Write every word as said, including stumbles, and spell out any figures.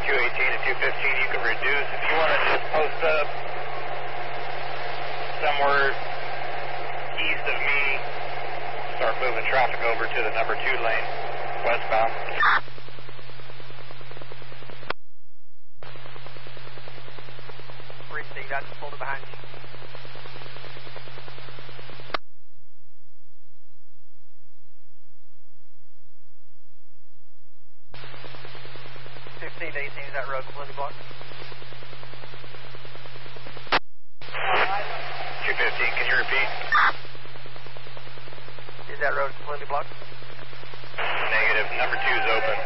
two eighteen and two fifteen, you can reduce. If you want to just post up somewhere east of me, start moving traffic over to the number two lane, westbound. Reach the got pulled behind you. fifteen to eighteen, is that road completely blocked? two fifteen, can you repeat? Is that road completely blocked? Negative, number two is open.